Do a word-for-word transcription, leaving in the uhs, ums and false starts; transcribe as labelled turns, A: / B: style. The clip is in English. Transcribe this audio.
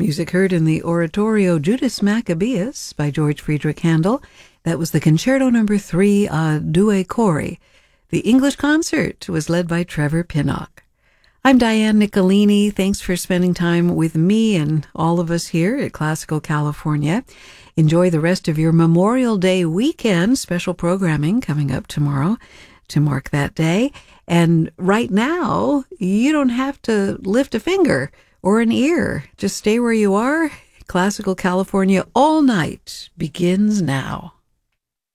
A: Music heard in the oratorio Judas Maccabeus by George Friedrich Handel. That was the Concerto Number Three, a Due Cori. The English concert was led by Trevor Pinnock. I'm Diane Nicolini. Thanks for spending time with me and all of us here at Classical California. Enjoy the rest of your Memorial Day weekend. Special programming coming up tomorrow to mark that day. And right now, you don't have to lift a finger or an ear. Just stay where you are. Classical California all night begins now.